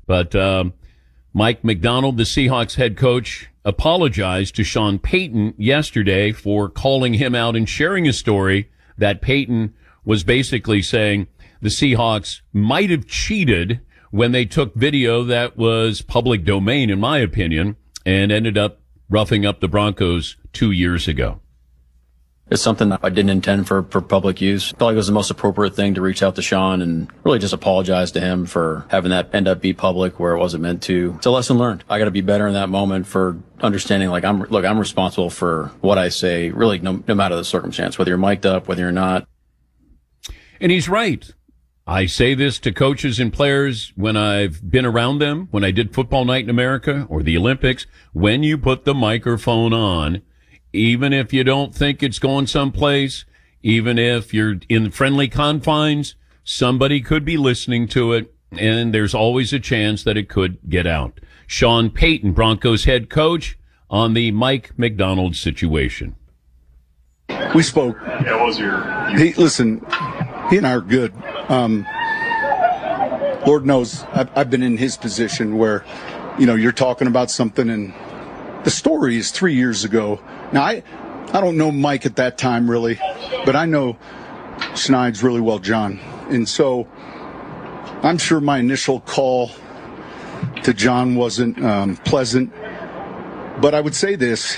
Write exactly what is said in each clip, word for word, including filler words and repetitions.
But um, Mike Macdonald, the Seahawks head coach, apologized to Sean Payton yesterday for calling him out and sharing a story that Payton was basically saying the Seahawks might have cheated when they took video that was public domain, in my opinion, and ended up roughing up the Broncos two years ago. It's something that I didn't intend for, for public use. I felt like it was the most appropriate thing to reach out to Sean and really just apologize to him for having that end up be public where it wasn't meant to. It's a lesson learned. I got to be better in that moment for understanding, like, I'm, look, I'm responsible for what I say, really, no, no matter the circumstance, whether you're mic'd up, whether you're not. And he's right. I say this to coaches and players when I've been around them, when I did Football Night in America or the Olympics. When you put the microphone on, even if you don't think it's going someplace, even if you're in friendly confines, somebody could be listening to it, and there's always a chance that it could get out. Sean Payton, Broncos head coach, on the Mike Macdonald situation. We spoke. Yeah, what was your... He, listen, he and I are good. Um, Lord knows I've, I've been in his position where, you know, you're talking about something and the story is three years ago. Now, I, I don't know Mike at that time really, but I know Schneid's really well, John. And so I'm sure my initial call to John wasn't um, pleasant, but I would say this.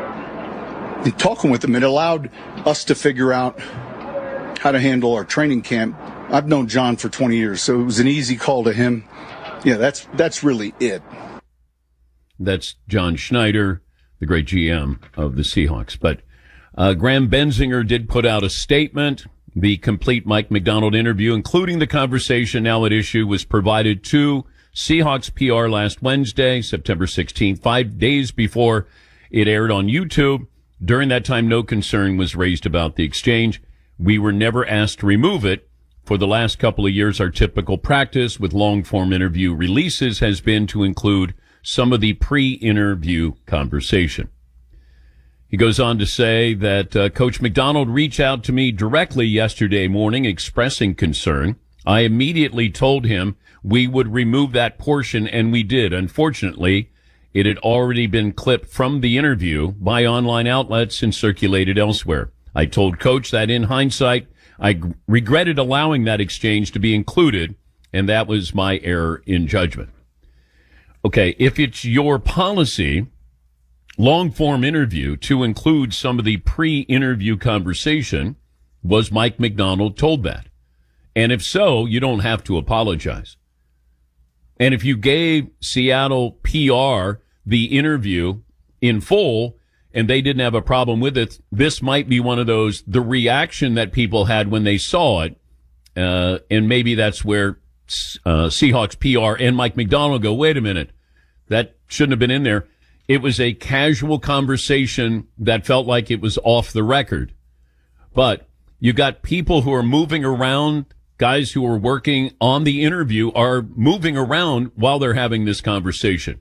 In talking with him, it allowed us to figure out how to handle our training camp. I've known John for twenty years, so it was an easy call to him. Yeah, that's that's really it. That's John Schneider, the great G M of the Seahawks. But uh, Graham Benzinger did put out a statement. The complete Mike Macdonald interview, including the conversation now at issue, was provided to Seahawks P R last Wednesday, September sixteenth, five days before it aired on YouTube. During that time, no concern was raised about the exchange. We were never asked to remove it. For the last couple of years, our typical practice with long-form interview releases has been to include some of the pre-interview conversation. He goes on to say that uh, Coach Macdonald reached out to me directly yesterday morning expressing concern. I immediately told him we would remove that portion, and we did. Unfortunately, it had already been clipped from the interview by online outlets and circulated elsewhere. I told Coach that in hindsight, I g- regretted allowing that exchange to be included, and that was my error in judgment. Okay, if it's your policy, long-form interview, to include some of the pre-interview conversation, was Mike Macdonald told that? And if so, you don't have to apologize. And if you gave Seattle P R the interview in full and they didn't have a problem with it, this might be one of those, the reaction that people had when they saw it, uh, and maybe that's where uh, Seahawks P R and Mike Macdonald go, wait a minute, that shouldn't have been in there. It was a casual conversation that felt like it was off the record. But you got people who are moving around, guys who are working on the interview are moving around while they're having this conversation.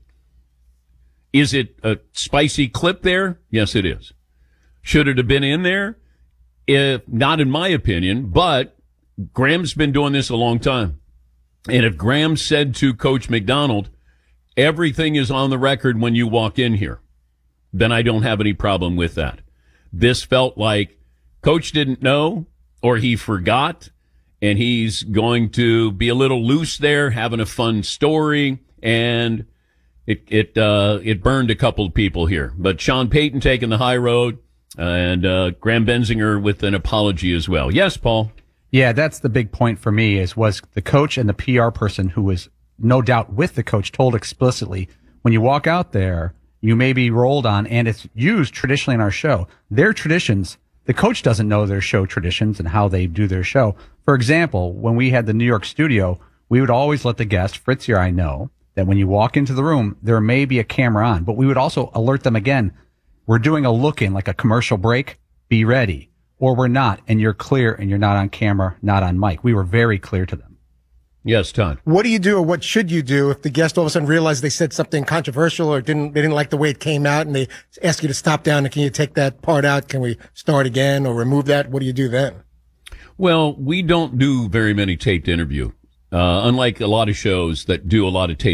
Is it a spicy clip there? Yes, it is. Should it have been in there? If not, in my opinion, but Graham's been doing this a long time. And if Graham said to Coach Macdonald, everything is on the record when you walk in here, then I don't have any problem with that. This felt like Coach didn't know or he forgot, and he's going to be a little loose there, having a fun story, and it it uh, it burned a couple of people here. But Sean Payton taking the high road, and uh, Graham Benzinger with an apology as well. Yes, Paul? Yeah, that's the big point for me, is was the coach and the P R person who was no doubt with the coach told explicitly, when you walk out there, you may be rolled on, and it's used traditionally in our show. Their traditions, the coach doesn't know their show traditions and how they do their show. For example, when we had the New York studio, we would always let the guest, Fritz or I, know that when you walk into the room, there may be a camera on, but we would also alert them again, we're doing a look-in, like a commercial break, be ready, or we're not, and you're clear and you're not on camera, not on mic. We were very clear to them. Yes, Todd. What do you do, or what should you do if the guest all of a sudden realized they said something controversial or didn't they didn't like the way it came out, and they ask you to stop down and can you take that part out? Can we start again or remove that? What do you do then? Well, we don't do very many taped interview. Uh, unlike a lot of shows that do a lot of taped